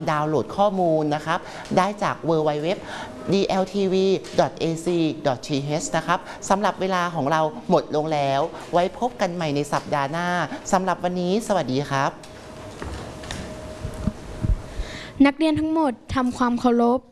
ดาวน์โหลดข้อมูลนะครับได้จาก www.dltv.ac.th นะครับสำหรับเวลาของเราหมดลงแล้วไว้พบกันใหม่ในสัปดาห์หน้าสำหรับวันนี้สวัสดีครับนักเรียนทั้งหมดทำความเคารพ